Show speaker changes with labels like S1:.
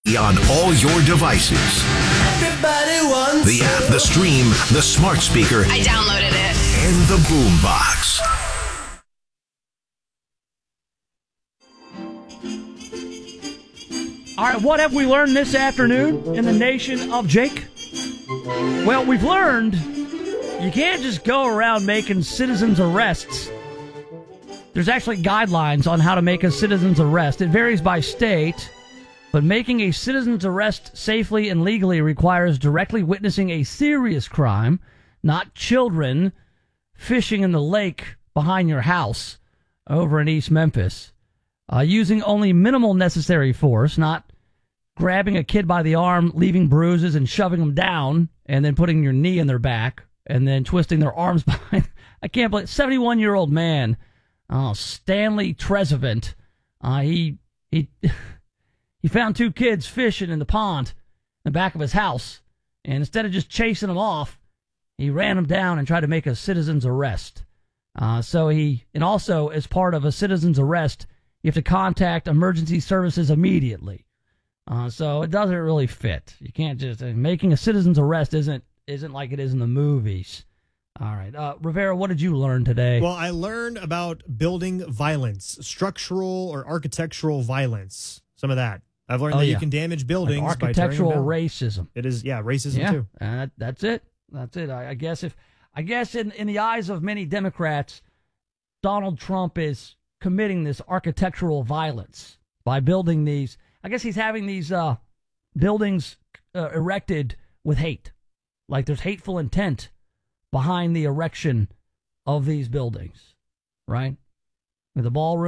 S1: on all your devices.
S2: Everybody wants
S1: The app, the stream, the smart speaker,
S3: I downloaded it.
S1: and the boom box.
S4: All right, what have we learned this afternoon in the nation of Jake? Well, we've learned you can't just go around making citizens' arrests. There's actually guidelines on how to make a citizen's arrest. It varies by state, but making a citizen's arrest safely and legally requires directly witnessing a serious crime, not children fishing in the lake behind your house over in East Memphis. Using only minimal necessary force, not grabbing a kid by the arm, leaving bruises and shoving them down, and then putting your knee in their back, and then twisting their arms behind. I can't believe 71-year-old man, Stanley Trezevant. He found two kids fishing in the pond in the back of his house, and instead of just chasing them off, he ran them down and tried to make a citizen's arrest. And also, as part of a citizen's arrest, you have to contact emergency services immediately. So it doesn't really fit. You can't just making a citizen's arrest isn't like it is in the movies. All right, Rivera, what did you learn today?
S5: Well, I learned about building violence, structural or architectural violence. Some of that. I've learned that you can damage buildings
S4: like
S5: by
S4: architectural
S5: tearing them down.
S4: racism.
S5: It is, racism too.
S4: That's it. That's it. I guess in the eyes of many Democrats, Donald Trump is committing this architectural violence by building these. I guess he's having these buildings erected with hate. Like there's hateful intent behind the erection of these buildings, right? With the ballroom.